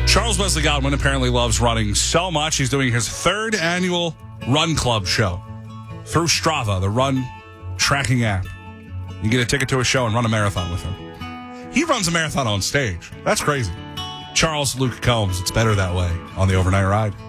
Charles Wesley Godwin apparently loves running so much, he's doing his 3rd annual Run Club show through Strava, the run tracking app. You can get a ticket to a show and run a marathon with him. He runs a marathon on stage. That's crazy. Charles Luke Combs, it's better that way on the Overnight Ride.